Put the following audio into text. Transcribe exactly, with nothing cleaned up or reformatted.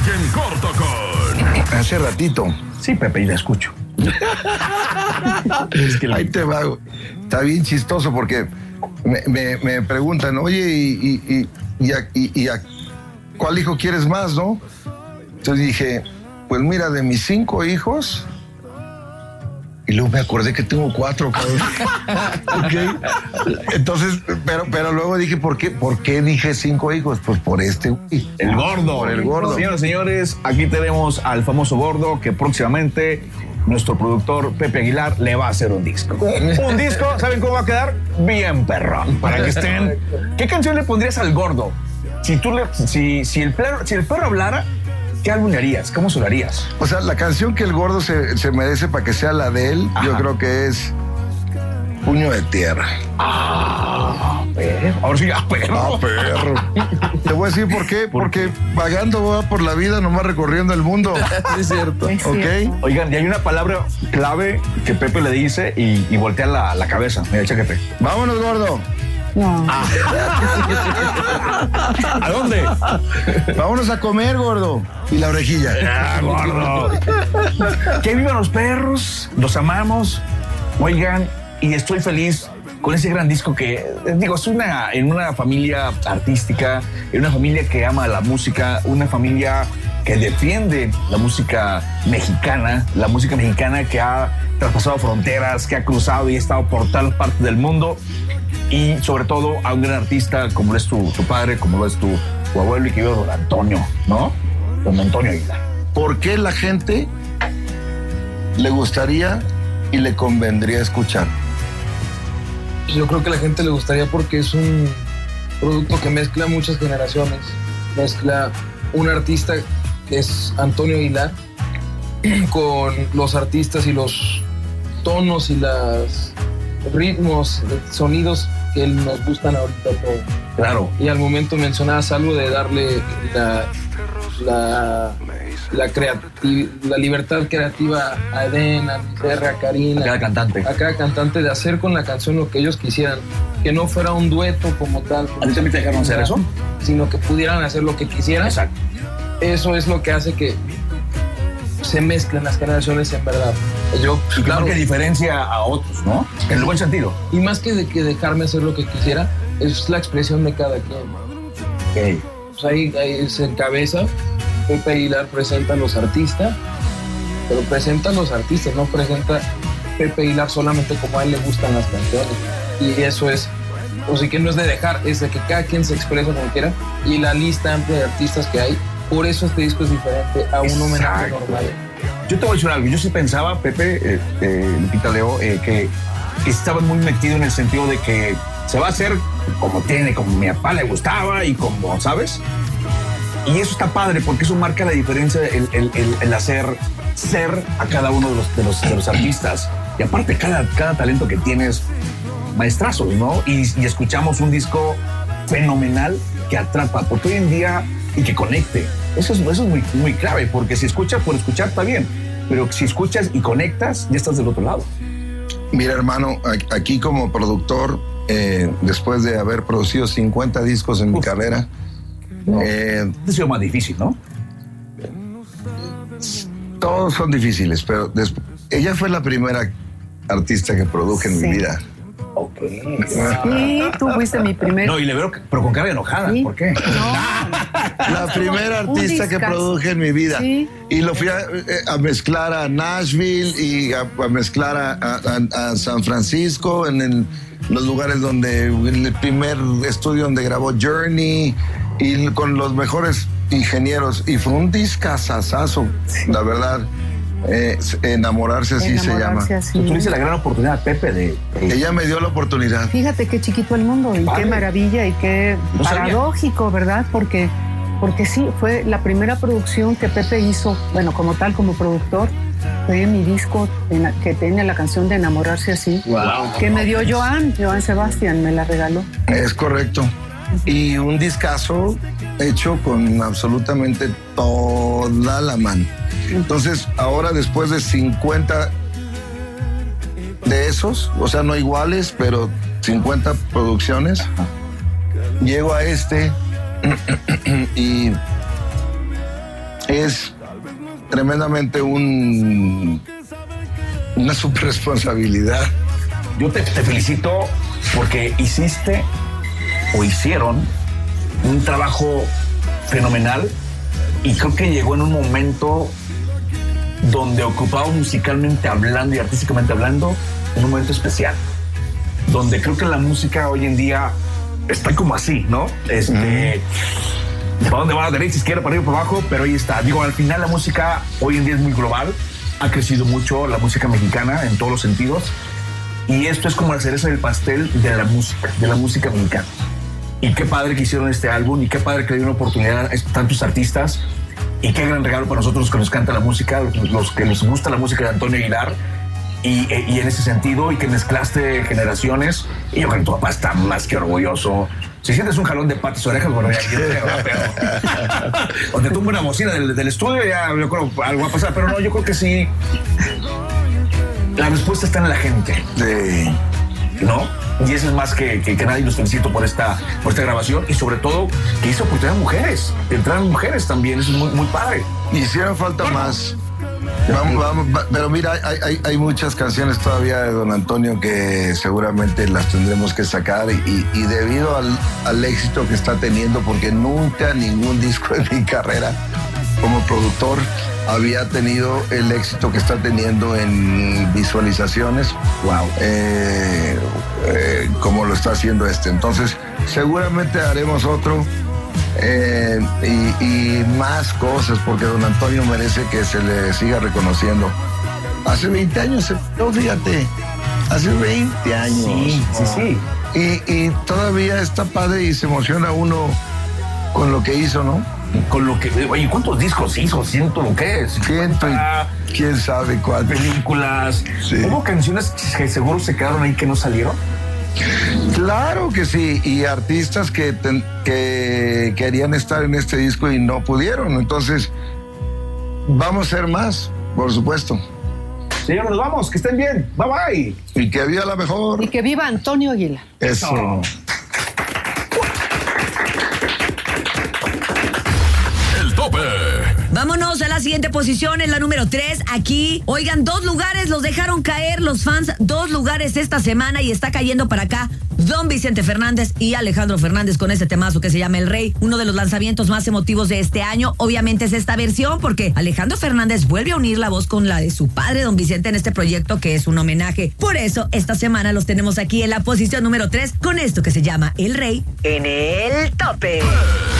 en corto con... Hace ratito. Sí, Pepe, y la escucho. Es que ahí te va. Está bien chistoso porque me, me, me preguntan, oye, ¿y, y, y, y, a, y, y a cuál hijo quieres más, no? Entonces dije, pues mira, de mis cinco hijos... Y luego me acordé que tengo cuatro, cabrón. Okay. Entonces, pero, pero luego dije, ¿por qué? ¿Por qué dije cinco hijos? Pues por este, güey. El gordo. Por el gordo. Señoras y señores, aquí tenemos al famoso gordo que próximamente nuestro productor Pepe Aguilar le va a hacer un disco. Un disco, ¿saben cómo va a quedar? Bien perrón. Para que estén. ¿Qué canción le pondrías al gordo? Si tú le, si, si el perro, si el perro hablara, ¿qué álbum le harías? ¿Cómo sonarías? O sea, la canción que el gordo se, se merece para que sea la de él, ajá, yo creo que es Puño de Tierra. Ah, perro. Ahora sí, ah, perro. Ah, perro. Te voy a decir por qué. ¿Por Porque qué? Vagando va por la vida, nomás recorriendo el mundo. Es cierto. Es ¿ok? Cierto. Oigan, y hay una palabra clave que Pepe le dice y, y voltea la, la cabeza. Mira, chéquete. Vámonos, gordo. No. Ah. ¿A dónde? Vámonos a comer, gordo. Y la orejilla. Ah, gordo. Que vivan los perros, los amamos. Oigan, y estoy feliz con ese gran disco que, digo, es una, en una familia artística, en una familia que ama la música, una familia que defiende la música mexicana, la música mexicana que ha traspasado fronteras, que ha cruzado y ha estado por tal parte del mundo. Y sobre todo a un gran artista como lo es tu, tu padre, como lo es tu, tu abuelo y que vive don Antonio, ¿no? Don Antonio Aguilar. ¿Por qué la gente le gustaría y le convendría escuchar? Yo creo que a la gente le gustaría porque es un producto que mezcla muchas generaciones. Mezcla un artista que es Antonio Aguilar con los artistas y los tonos y los ritmos, sonidos que nos gustan ahorita todo. Claro. Y al momento mencionabas algo de darle la, la, la, creativ- la libertad creativa a Eden, a Miserra, a Karina. A cada cantante. A cada cantante de hacer con la canción lo que ellos quisieran. Que no fuera un dueto como tal. ¿A ti también te dejaron hacer eso? Sino que pudieran hacer lo que quisieran. Exacto. Eso es lo que hace que se mezclen las generaciones en verdad. Yo, y claro, que diferencia a otros, ¿no? En el buen sentido. Y más que, de, que dejarme hacer lo que quisiera, es la expresión de cada quien. Okay. Pues ahí, ahí se encabeza. Pepe Aguilar presenta a los artistas, pero presenta a los artistas, no presenta Pepe Aguilar solamente como a él le gustan las canciones. Y eso es, o sea, que no es de dejar, es de que cada quien se expresa como quiera. Y la lista amplia de artistas que hay, por eso este disco es diferente a un homenaje normal. Yo te voy a decir algo. Yo sí pensaba, Pepe, eh, eh, Lupita, Leo, eh, que, que estaba muy metido en el sentido de que se va a hacer como tiene, como mi papá le gustaba y como, ¿sabes? Y eso está padre porque eso marca la diferencia, el, el, el, el hacer ser a cada uno de los, de los, de los artistas. Y aparte, cada, cada talento que tienes, maestrazos, ¿no? Y, y escuchamos un disco fenomenal que atrapa, porque hoy en día, y que conecte. Eso es, eso es muy, muy clave, porque si escuchas por escuchar está bien, pero si escuchas y conectas, ya estás del otro lado. Mira, hermano, aquí como productor, eh, después de haber producido cincuenta discos en Uf. mi carrera, no. eh, ha sido más difícil, ¿no? Todos son difíciles, pero después, ella fue la primera artista que produje en sí. mi vida. Ok. Sí, tú fuiste mi primer. No, y le veo, pero con cara enojada. ¿Sí? ¿Por qué? No. La primera artista que produje en mi vida. Sí. Y lo fui a, a mezclar a Nashville y a, a mezclar a, a, a San Francisco, en el, los lugares donde, en el primer estudio donde grabó Journey, y con los mejores ingenieros. Y fue un discazazazo, sí. la verdad. Eh, enamorarse así enamorarse se llama. Así. Tú tuviste la gran oportunidad, Pepe, de, de... Ella me dio la oportunidad. Fíjate qué chiquito el mundo y vale. qué maravilla y qué no paradójico, sabía. ¿verdad? Porque, porque sí, fue la primera producción que Pepe hizo, bueno, como tal, como productor, fue mi disco en, que tiene la canción de Enamorarse así, wow. que me dio Joan, Joan Sebastián, me la regaló. Es correcto. Y un discazo hecho con absolutamente toda la mano. Entonces, ahora después de cincuenta de esos, o sea, no iguales, pero cincuenta producciones, Ajá. llego a este y es tremendamente un, una super responsabilidad. Yo te, te felicito porque hiciste o hicieron un trabajo fenomenal y creo que llegó en un momento donde ocupaba musicalmente hablando y artísticamente hablando un momento especial, donde creo que la música hoy en día está como así, ¿no? Este, mm. ¿Para dónde va? Derecha, izquierda, para arriba, para abajo, pero ahí está. Digo, al final la música hoy en día es muy global, ha crecido mucho la música mexicana en todos los sentidos y esto es como la cereza del pastel de la música, de la música mexicana. Y qué padre que hicieron este álbum y qué padre que le dieron oportunidad a tantos artistas y qué gran regalo para nosotros que nos canta la música, los, los que nos gusta la música de Antonio Aguilar y, y en ese sentido y que mezclaste generaciones y yo creo que tu papá está más que orgulloso. Si sientes un jalón de patas orejas, bueno, ya pero o te tumba una bocina del, del estudio, ya yo creo algo va a pasar, pero no, yo creo que sí. La respuesta está en la gente. Sí. ¿No? Y eso es más que, que, que nadie. Los felicito por esta, por esta grabación y sobre todo que hizo oportunidad a mujeres, entraron mujeres también, eso es muy, muy padre. Hicieron falta más. Vamos, vamos, pero mira, hay, hay, hay muchas canciones todavía de Don Antonio que seguramente las tendremos que sacar y, y debido al, al éxito que está teniendo, porque nunca ningún disco de mi carrera como productor había tenido el éxito que está teniendo en visualizaciones. Wow. Eh, eh, como lo está haciendo este. Entonces, seguramente haremos otro eh, y, y más cosas, porque Don Antonio merece que se le siga reconociendo. Hace veinte años, no, fíjate, hace veinte años. Sí, sí, sí. Y, y todavía está padre y se emociona uno con lo que hizo, ¿no? Con lo que, oye, ¿cuántos discos hizo? Ciento, ¿lo que es? Ciento y quién sabe cuántas. Películas. Sí. ¿Hubo canciones que seguro se quedaron ahí que no salieron? Claro que sí, y artistas que, ten, que querían estar en este disco y no pudieron. Entonces, vamos a ser más, por supuesto. Señor, nos vamos, que estén bien. Bye bye. Y que viva la mejor. Y que viva Antonio Aguilar. Eso. Eso. Vámonos a la siguiente posición, en la número tres. Aquí, oigan, dos lugares los dejaron caer los fans, dos lugares esta semana y está cayendo para acá Don Vicente Fernández y Alejandro Fernández con este temazo que se llama El Rey, uno de los lanzamientos más emotivos de este año. Obviamente es esta versión porque Alejandro Fernández vuelve a unir la voz con la de su padre, Don Vicente, en este proyecto que es un homenaje. Por eso, esta semana los tenemos aquí en la posición número tres con esto que se llama El Rey en el tope.